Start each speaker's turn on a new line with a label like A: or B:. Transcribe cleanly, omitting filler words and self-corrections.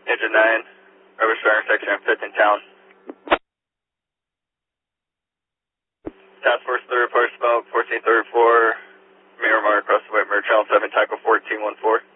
A: Engine 9, River Star intersection at 5th in town. Task Force 3 report smoke, 1434, Miramar across the Whitmer, channel 7, Taco 1414.